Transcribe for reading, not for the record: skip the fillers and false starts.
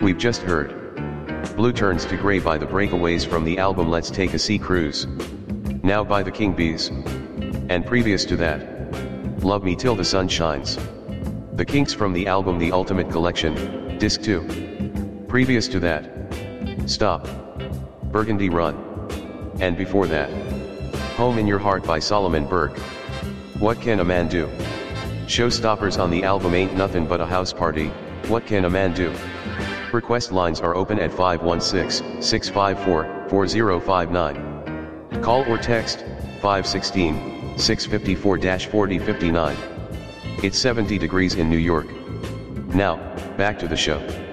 We've just heard Blue turns to Grey by the Breakaways from the album Let's Take a Sea Cruise. Now by the King Bees. And previous to that, Love Me Till the Sun Shines. The Kinks from the album The Ultimate Collection, Disc 2. Previous to that, Stop, Burgundy Run. And before that, Home in Your Heart by Solomon Burke. What Can a Man Do? Showstoppers on the album Ain't Nothing But a House Party, What Can a Man Do? Request lines are open at 516-654-4059. Call or text, 516-654-4059. It's 70 degrees in New York. Now, back to the show.